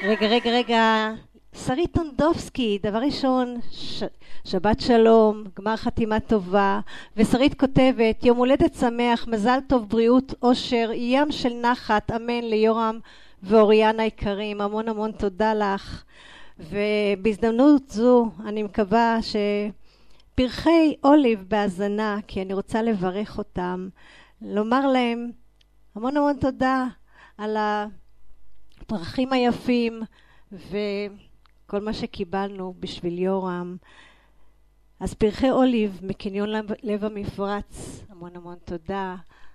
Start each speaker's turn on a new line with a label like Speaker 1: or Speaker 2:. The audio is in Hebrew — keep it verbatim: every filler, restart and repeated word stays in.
Speaker 1: רגע, רגע, רגע. שרית טונדובסקי, דבר ראשון, ש... שבת שלום, גמר חתימה טובה, ושרית כותבת, יום הולדת שמח, מזל טוב, בריאות, אושר, ים של נחת, אמן ליורם ואוריאן היקרים, המון המון תודה לך. ובהזדמנות זו אני מקווה שפרחי אוליב בהזנה, כי אני רוצה לברך אותם, לומר להם המון המון תודה על הפרחים היפים וכל מה שקיבלנו בשביל יורם. אז פרחי אוליב מקניון לב המפרץ, המון המון תודה.